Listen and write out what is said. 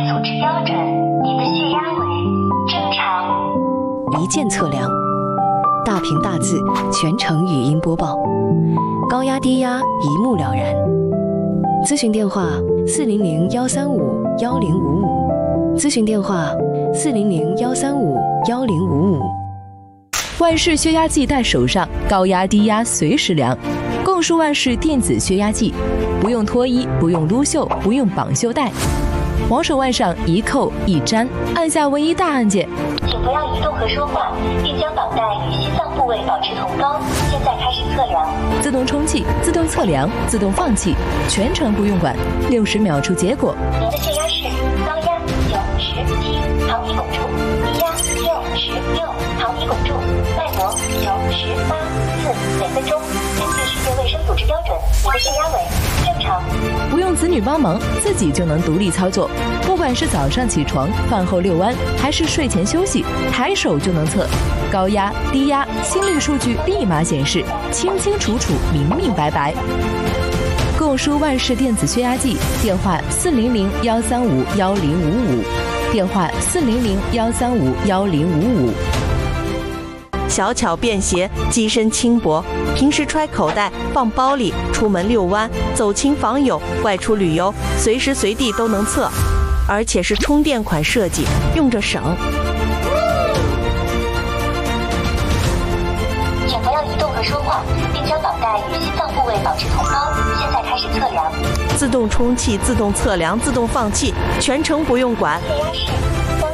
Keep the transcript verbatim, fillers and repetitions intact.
组织标准，您的血压为正常。 一键测量，大屏大字，全程语音播报，高压低压一目了然。咨询电话：四零零幺三五幺零五五，咨询电话：四零零幺三五幺零五五。 万氏血压计带手上，高压低压随时量。共舒万氏电子血压计，不用脱衣，不用撸袖，不用绑袖带，往手腕上一扣一粘，按下唯一大按键。 请不要移动和说话，并将绑带与心脏部位保持同高。现在开始测量。 自动充气，自动测量，自动放气，全程不用管，六十秒出结果。 您的血压是高压九十七毫米汞柱，低压六十六毫米汞柱，脉搏九十八次每分钟。根据世界卫生组织标准，您的血压为正常。 不用子女帮忙，自己就能独立操作。不管是早上起床、饭后遛弯，还是睡前休息，抬手就能测。高压、低压、心率数据立马显示，清清楚楚、明明白白。共舒万氏电子血压计，电话四零零幺三五幺零五五，电话四零零幺三五幺零五五。 小巧便携，机身轻薄，平时揣口袋、放包里，出门遛弯、走亲访友、外出旅游，随时随地都能测，而且是充电款设计，用着省。 请不要移动和说话，并将绑带与心脏部位保持同高。现在开始测量。 自动充气、自动测量、自动放气，全程不用管。 血压是